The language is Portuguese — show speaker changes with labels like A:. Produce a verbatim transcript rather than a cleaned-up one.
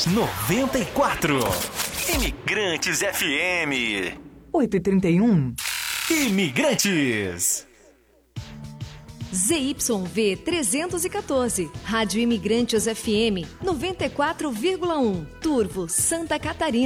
A: noventa e quatro. Imigrantes F M.
B: oito e trinta e um.
A: Imigrantes.
C: Z Y V trezentos e quatorze, Rádio Imigrantes F M noventa e quatro vírgula um, Turvo, Santa Catarina.